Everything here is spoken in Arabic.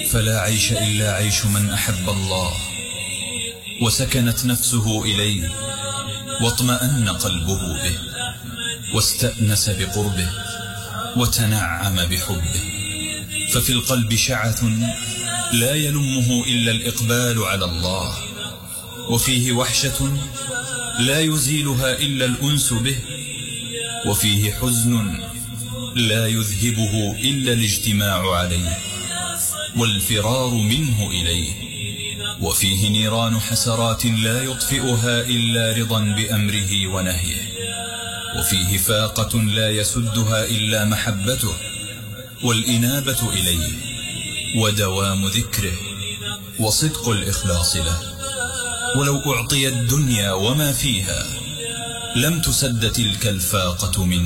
فلا عيش إلا عيش من أحب الله وسكنت نفسه إليه واطمأن قلبه به واستأنس بقربه وتنعم بحبه. ففي القلب شعث لا يلمه إلا الإقبال على الله، وفيه وحشة لا يزيلها إلا الأنس به، وفيه حزن لا يذهبه إلا الاجتماع عليه والفرار منه إليه، وفيه نيران حسرات لا يطفئها إلا رضا بأمره ونهيه، وفيه فاقة لا يسدها إلا محبته والإنابة إليه ودوام ذكره وصدق الإخلاص له. ولو أعطي الدنيا وما فيها لم تسد تلك الفاقة منه.